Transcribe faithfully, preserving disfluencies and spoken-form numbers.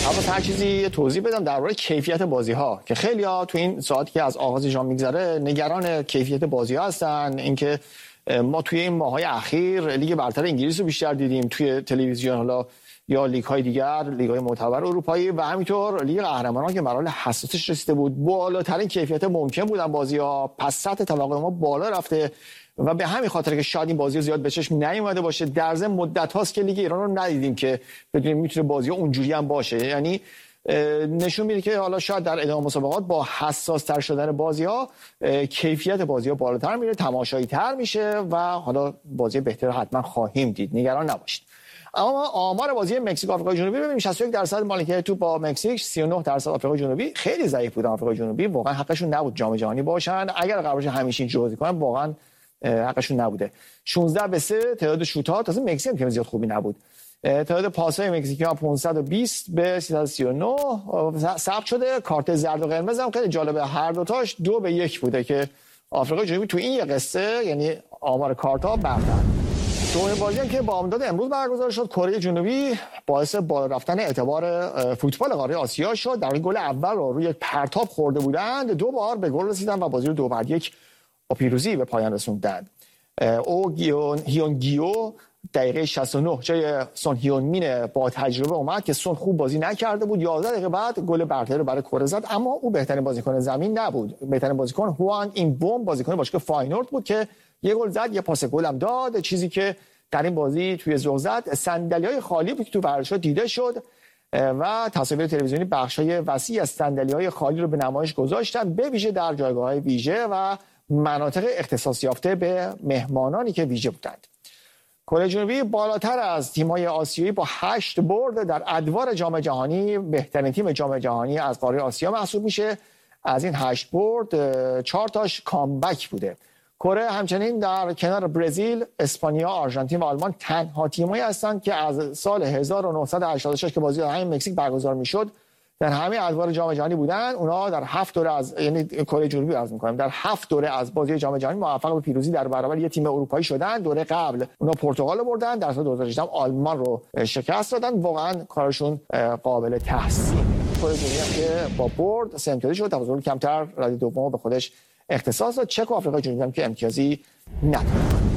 اما هر چیزی توضیح بدم درباره کیفیت بازی‌ها که خیلی‌ها تو این ساعتی که از آغاز جام میگذره نگران کیفیت بازی‌ها هستن. اینکه ما توی این ماه‌های اخیر لیگ برتر انگلیس رو بیشتر دیدیم توی تلویزیون، حالا یا لیگ‌های دیگر، لیگ‌های معتبر اروپایی و همینطور لیگ قهرمانان که مراحل حساسش رسیده بود بالاترین کیفیت ممکن بودن بازی‌ها، پس سطح توقع ما بالا رفته و به همین خاطر که شاید این بازی زیاد به چشم نیومده باشه. در ضمن مدت هاست که لیگ ایران رو ندیدیم که بدونیم میتونه بازی اونجوری هم باشه، یعنی نشون میده که حالا شاید در ادامه مسابقات با حساس تر شدن بازی ها کیفیت بازی ها بالاتر میره، تماشایی تر میشه و حالا بازی بهتر حتما خواهیم دید، نگران نباشید. اما آمار بازی مکزیک آفریقای جنوبی ببینیم، شصت و یک درصد مالکیت توپ با مکزیک، سی و نه درصد آفریقای جنوبی. خیلی ضعیف بودن آفریقای جنوبی، واقعا حقشون نبود جام جهانی باشن، اگر قرار باشه همیشه این جزئی کنن واقعا حقشون نبوده. شانزده به سه تعداد شوت‌ها، تازه مکزیک که زیاد خوبی نبود. تعداد پاس‌های مکزیکی‌ها پانصد و بیست به سیصد و سی و نه ثبت شده. کارت زرد و قرمز هم خیلی جالبه، هر دو تاش دو به یک بوده که آفریقای جنوبی تو این یه قصه، یعنی آمار کارت‌ها برتر. دومین بازی هم که با امداد امروز برگزار شد، کره جنوبی باعث بالا رفتن اعتبار فوتبال قاره آسیا شد. در این گل اول رو روی پرتاب خورده بودند، دو بار به گل رسیدن و بازی رو دو بر یک با پیروزی به پایان رسوندند. او گیون هیون گیو دقیقه شصت و نه جای سون هیون مین با تجربه اومد که سون خوب بازی نکرده بود. یازده دقیقه بعد گل برتری رو برای کره زد، اما او بهترین بازیکن زمین نبود. بهترین بازیکن هوان این بوم بازیکن باشگاه فاینورد بود که یه گل زد، یه پاس گل هم داد. چیزی که در این بازی توی ذوق زد صندلی‌های خالی بود که تو ورزشگاه دیده شد و تصاویر تلویزیونی بخشای وسیع از صندلی‌های خالی رو به نمایش گذاشتن، به ویژه در جایگاه‌های ویژه و مناطق اختصاص یافته به مهمانانی که ویژه بودند. کره جنوبی بالاتر از تیم‌های آسیایی با هشت برد در ادوار جام جهانی بهترین تیم جام جهانی از قاره آسیا محسوب میشه. از این هشت برد چهار تاش کامبک بوده. کره همچنین در کنار برزیل، اسپانیا، آرژانتین و آلمان تنها تیمایی هستند که از سال هزار و نهصد و هشتاد و شش که بازی در همین مکزیک برگزار میشد در همه ادوار جام جهانی بودن. اونا در هفت دوره از، یعنی کره جنوبی عرض می‌کنم، در هفت دوره از بازی جام جهانی موفق به پیروزی در برابر یه تیم اروپایی شدن. دوره قبل اونا پرتغال بردن، در سال دو هزار و هجده آلمان رو شکست دادن. واقعا کارشون قابل تحسین. کره جنوبی که با برد سه امتیازی شد، تفاضل کمتر رده دوم به خودش اختصاص داد. چک و آفریقای جنوبی هم که امتیازی نداره.